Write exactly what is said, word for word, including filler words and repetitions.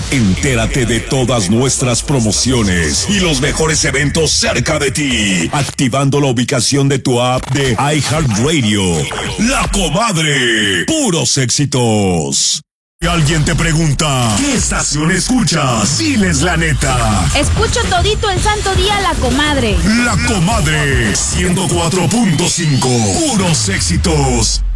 Entérate de todas nuestras promociones y los mejores eventos cerca de ti, activando la ubicación de tu app de iHeartRadio. La Comadre, puros éxitos. Si alguien te pregunta, ¿qué estación escuchas? Diles la neta. Escucho todito el santo día La Comadre. La Comadre, ciento cuatro punto cinco, puros éxitos.